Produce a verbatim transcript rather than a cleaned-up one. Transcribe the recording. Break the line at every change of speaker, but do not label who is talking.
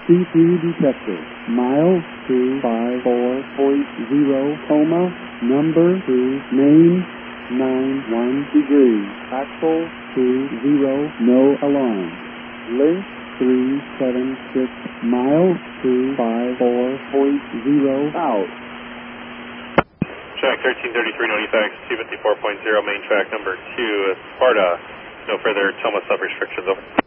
C three detector. Mile two five four point zero, coma, number two, main, nine one degrees. Axle two zero, no alarm. Link three seven six, mile two five four point zero, out.
Track thirteen thirty-three, no defects, two fifty-four point zero, main track number two, Sparta. No further Toma sub restrictions. Over.